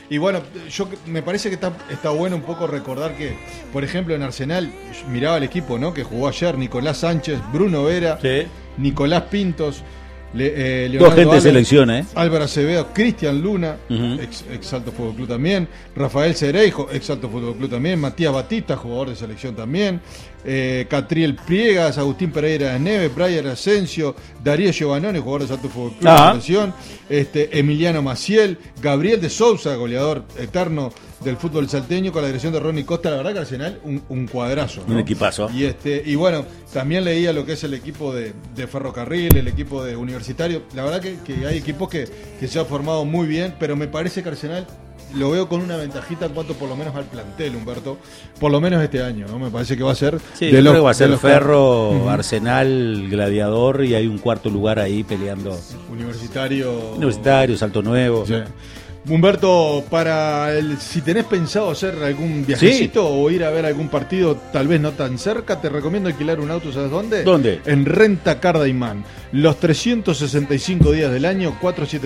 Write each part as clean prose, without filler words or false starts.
Y bueno, me parece que está bueno un poco recordar que, por ejemplo, en Arsenal, miraba el equipo, ¿no? Que jugó ayer: Nicolás Sánchez, Bruno Vera, sí. Nicolás Pintos, Leonardo gente de selección, Álvaro Acevedo, Cristian Luna, ex Salto Fútbol Club también, Rafael Cereijo, ex Salto Fútbol Club también, Matías Batista, jugador de selección también, Catriel Priegas, Agustín Pereira de Neves, Brian Asensio, Darío Giovannone, jugador de Salto Fútbol Club de selección, Emiliano Maciel, Gabriel de Sousa, goleador eterno del fútbol salteño, con la dirección de Ronnie Costa. La verdad que Arsenal un cuadrazo, ¿no? Un equipazo. Y bueno, también leía lo que es el equipo de Ferrocarril, el equipo de Universitario. La verdad que hay equipos que se han formado muy bien, pero me parece que Arsenal lo veo con una ventajita en cuanto por lo menos al plantel, Humberto, por lo menos este año, ¿no? Me parece que va a ser creo que va a ser Ferro, Arsenal, Gladiador, y hay un cuarto lugar ahí peleando. Universitario, Salto Nuevo. Sí. Humberto, si tenés pensado hacer algún viajecito o ir a ver algún partido tal vez no tan cerca, te recomiendo alquilar un auto, ¿sabes dónde? ¿Dónde? En Renta Car Daymán. Los 365 días del año,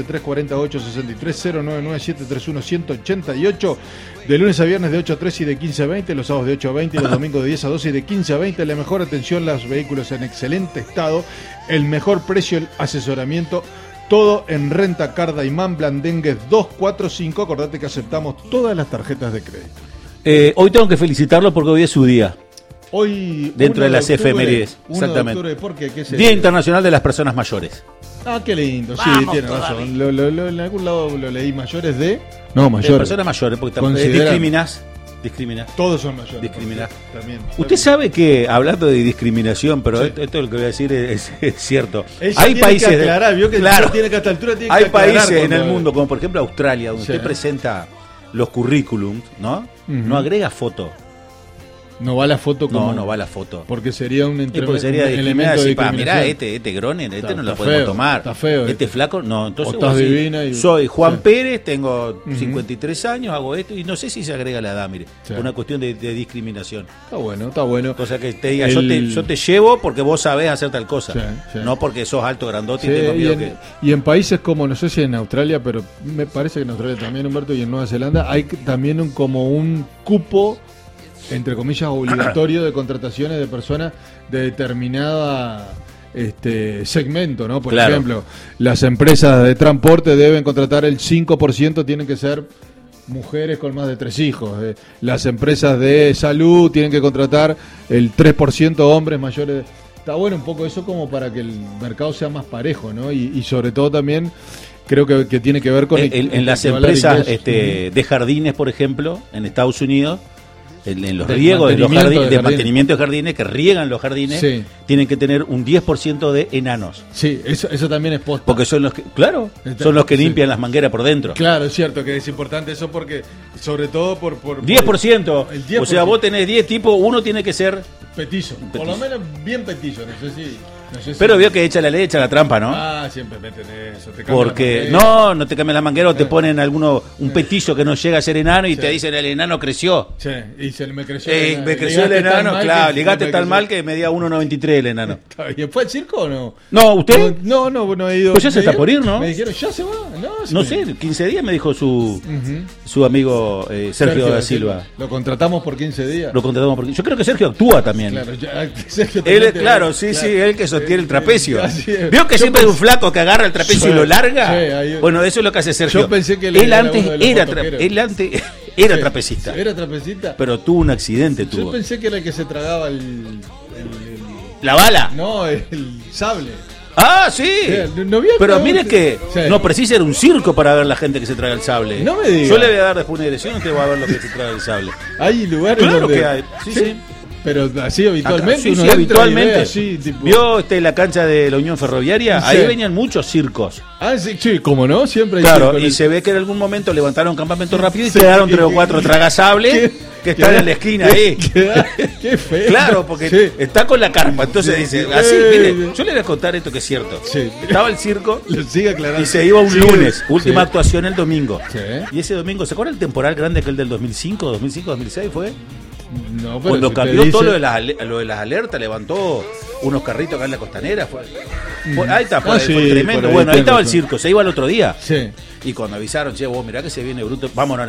473-48-63-099-731-188, de lunes a viernes de 8 a 3 y de 15 a 20, los sábados de 8 a 20 y los domingos de 10 a 12 y de 15 a 20. La mejor atención, los vehículos en excelente estado, el mejor precio, el asesoramiento. Todo en Renta Car Daymán, Blandengues 245. Acordate que aceptamos todas las tarjetas de crédito. Hoy tengo que felicitarlo porque hoy es su día. Hoy, dentro de las efemérides. Exactamente. ¿Por qué? ¿Qué Día Internacional de las Personas Mayores. Ah, qué lindo. Vamos, sí, tiene razón. En algún lado lo leí. Mayores de. No, mayores. De personas mayores, porque discriminás. Todos son mayores. Discriminar. También. Usted sabe que, hablando de discriminación, pero esto es lo que voy a decir es cierto. Ella hay países que aclarar, vio que claro, tiene que a esta altura tiene hay que aclarar países en el mundo, como por ejemplo Australia, donde usted presenta los currículums, ¿no? No agrega foto. No va la foto como... No va la foto. Porque sería un elemento de discriminación. Mirá, este Groningen, no lo podemos tomar. Está feo. Este flaco, no. Entonces estás divina y... Soy Juan Pérez, tengo 53 años, hago esto, y no sé si se agrega la edad, mire. Una cuestión de discriminación. Está bueno. Cosa que te diga, yo te llevo porque vos sabés hacer tal cosa. No porque sos alto, grandote y tengo miedo y en países como, no sé si en Australia, pero me parece que en Australia también, Humberto, y en Nueva Zelanda, hay también como un cupo, entre comillas, obligatorio de contrataciones de personas de determinada segmento, ¿no? Por ejemplo, las empresas de transporte deben contratar el 5%, tienen que ser mujeres con más de 3 hijos. Las empresas de salud tienen que contratar el 3% hombres mayores. Está bueno un poco eso como para que el mercado sea más parejo, ¿no? Y sobre todo también creo que tiene que ver con... En las empresas de jardines, por ejemplo, en Estados Unidos, en los riegos de los jardines, de mantenimiento de jardines, que riegan los jardines, tienen que tener un 10% de enanos. Sí, eso también es posta. Porque son los que, son los que limpian las mangueras por dentro. Claro, es cierto que es importante eso porque, sobre todo por 10%. El 10%. O sea, vos tenés 10 tipos, uno tiene que ser petizo. Por lo menos bien petizo, no sé si... Pero vio que echa la ley, echa la trampa, ¿no? Ah, siempre meten eso. Porque no te cambian la manguera o te ponen un petillo que no llega a ser enano y te dicen el enano creció. Sí, y me creció el enano, claro, ligaste tan mal que medía 1,93 el enano. ¿Y fue al circo o no? No, ¿usted? No he ido. Pues ya se está por ir, ¿no? Me dijeron, ya se va. No sé, 15 días me dijo su amigo Sergio da Silva. Lo contratamos por 15 días. Yo creo que Sergio actúa también. Claro, Sergio él, claro, sí, él que sostiene el trapecio. ¿Vio que siempre hay un flaco que agarra el trapecio y lo larga? Bueno, eso es lo que hace Sergio. Yo pensé que él antes era trapecista. Era trapecista. Pero tuvo un accidente. Yo pensé que era el que se tragaba la bala. No, el sable. Ah, sí. Pero mire que no precisa ir a un circo para ver la gente que se traga el sable. No me diga. Yo le voy a dar después una dirección y usted va a ver lo que se traga el sable. Hay lugares claro donde... que hay. Sí. Pero así habitualmente. Acá, sí, habitualmente. Así, tipo... ¿Vio la cancha de la Unión Ferroviaria? Sí. Ahí venían muchos circos. Ah, sí, como no, siempre hay claro, y se ve que en algún momento levantaron campamento rápido y quedaron 3 o 4 tragasables que están en la esquina ahí. Qué feo. Claro, porque está con la carpa. Entonces dice, así, mire, yo le voy a contar esto que es cierto. Estaba el circo y se iba un lunes, última actuación el domingo. Y ese domingo, ¿se acuerda el temporal grande aquel del 2005, 2006 fue? No, pero cuando si cambió todo lo de las alertas, levantó unos carritos acá en la costanera. Ahí está, fue tremendo. Bueno, ahí estaba el circo, se iba el otro día. Y cuando avisaron, che, vos mirá que se viene bruto, vámonos.